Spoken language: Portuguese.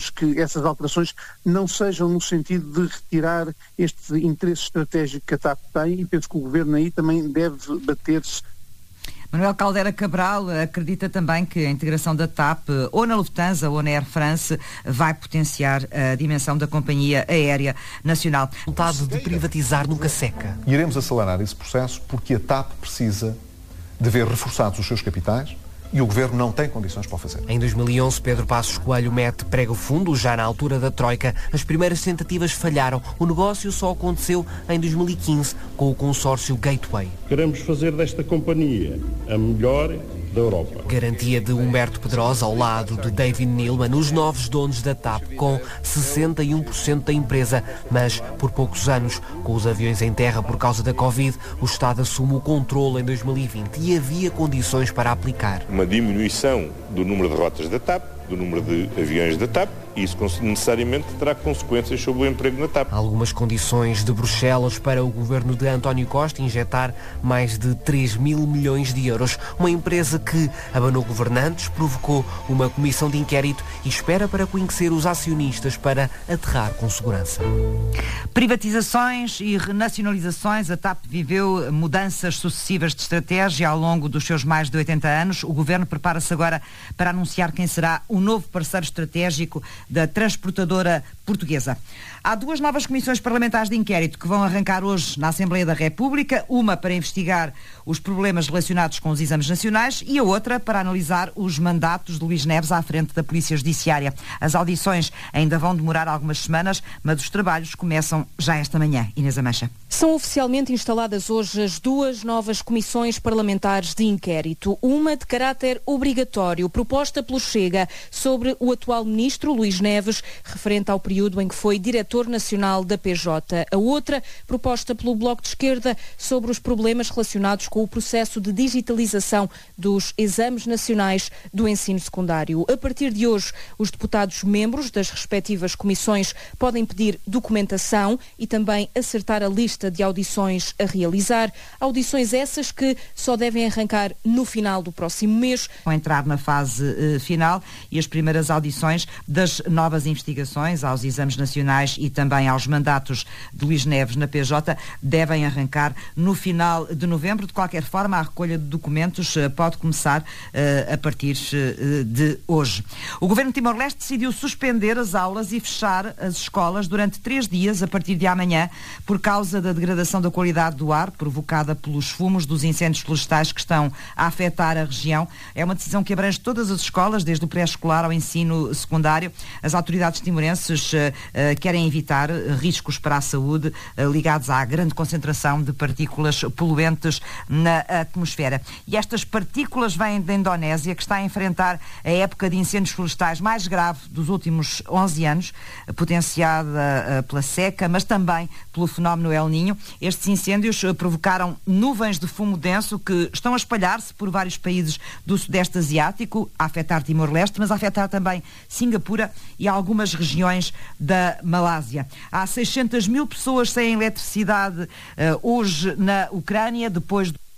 que essas alterações não sejam no sentido de retirar este interesse estratégico que a TAP tem, e penso que o Governo aí também deve bater-se. Manuel Caldeira Cabral acredita também que a integração da TAP, ou na Lufthansa ou na Air France, vai potenciar a dimensão da companhia aérea nacional. A vontade de privatizar nunca seca. Iremos acelerar esse processo porque a TAP precisa de ver reforçados os seus capitais e o Governo não tem condições para o fazer. Em 2011, Pedro Passos Coelho mete prego fundo, já na altura da Troika. As primeiras tentativas falharam. O negócio só aconteceu em 2015, com o consórcio Gateway. Queremos fazer desta companhia a melhor da Europa. Garantia de Humberto Pedrosa ao lado de David Neeleman, os novos donos da TAP, com 61% da empresa. Mas, por poucos anos, com os aviões em terra por causa da Covid, o Estado assume o controle em 2020 e havia condições para aplicar. Uma diminuição do número de rotas da TAP, do número de aviões da TAP, e isso necessariamente terá consequências sobre o emprego na TAP. Algumas condições de Bruxelas para o governo de António Costa injetar mais de 3 mil milhões de euros. Uma empresa que abanou governantes, provocou uma comissão de inquérito e espera para conhecer os acionistas para aterrar com segurança. Privatizações e renacionalizações. A TAP viveu mudanças sucessivas de estratégia ao longo dos seus mais de 80 anos. O Governo prepara-se agora para anunciar quem será o novo parceiro estratégico da transportadora portuguesa. Há duas novas comissões parlamentares de inquérito que vão arrancar hoje na Assembleia da República, uma para investigar os problemas relacionados com os exames nacionais e a outra para analisar os mandatos de Luís Neves à frente da Polícia Judiciária. As audições ainda vão demorar algumas semanas, mas os trabalhos começam já esta manhã. Inês Amancha. São oficialmente instaladas hoje as duas novas comissões parlamentares de inquérito. Uma de caráter obrigatório, proposta pelo Chega, sobre o atual ministro Luís Neves, referente ao período em que foi diretor nacional da PJ. A outra, proposta pelo Bloco de Esquerda, sobre os problemas relacionados com o processo de digitalização dos exames nacionais do ensino secundário. A partir de hoje, os deputados membros das respectivas comissões podem pedir documentação e também acertar a lista de audições a realizar. Audições essas que só devem arrancar no final do próximo mês. Vão entrar na fase final e as primeiras audições das novas investigações aos exames nacionais e também aos mandatos de Luís Neves na PJ devem arrancar no final de novembro. De qualquer forma, a recolha de documentos pode começar a partir de hoje. O Governo de Timor-Leste decidiu suspender as aulas e fechar as escolas durante 3 dias a partir de amanhã por causa da degradação da qualidade do ar provocada pelos fumos dos incêndios florestais que estão a afetar a região. É uma decisão que abrange todas as escolas, desde o pré-escolar ao ensino secundário. As autoridades timorenses querem evitar riscos para a saúde ligados à grande concentração de partículas poluentes na atmosfera. E estas partículas vêm da Indonésia, que está a enfrentar a época de incêndios florestais mais grave dos últimos 11 anos, potenciada pela seca, mas também pelo fenómeno El Niño. Estes incêndios provocaram nuvens de fumo denso que estão a espalhar-se por vários países do Sudeste Asiático, a afetar Timor-Leste, mas a afetar também Singapura e algumas regiões da Malásia. Há 600 mil pessoas sem eletricidade hoje na Ucrânia, depois